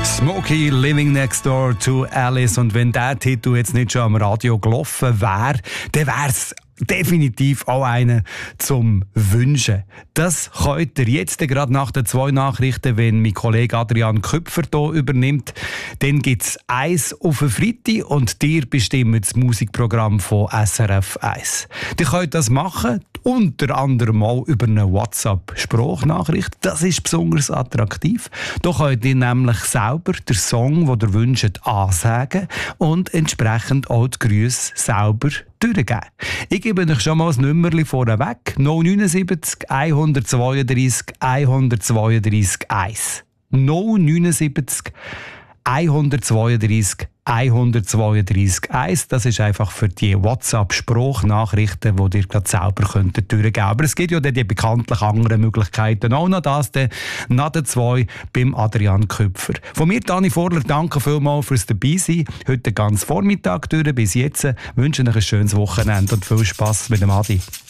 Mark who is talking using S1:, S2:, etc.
S1: Smokey, Living Next Door to Alice. Und wenn der Titel jetzt nicht schon am Radio gelaufen wäre, dann wäre es definitiv auch einen zum Wünschen. Das könnt ihr jetzt gerade nach den 2 Nachrichten, wenn mein Kollege Adrian Küpfer hier übernimmt. Dann gibt es eins auf den Freitag und ihr bestimmt das Musikprogramm von SRF 1. Ihr könnt das machen, unter anderem auch über eine WhatsApp-Sprachnachricht. Das ist besonders attraktiv. Da könnt ihr nämlich selber den Song, den ihr wünscht, ansagen und entsprechend auch die Grüße selber durchgeben. Ich gebe euch schon mal das Nummerchen vorneweg. 079 132 132 1. 079 132 132 1. Das ist einfach für die WhatsApp-Sprachnachrichten, die ihr gerade selber durchgeben könnt. Aber es gibt ja die bekanntlich anderen Möglichkeiten. Auch noch das, nach den 2 beim Adrian Küpfer. Von mir, Dani Vorler, danke vielmals fürs Dabeisein. Heute den ganzen Vormittag durch. Bis jetzt wünsche ich euch ein schönes Wochenende und viel Spass mit dem Adi.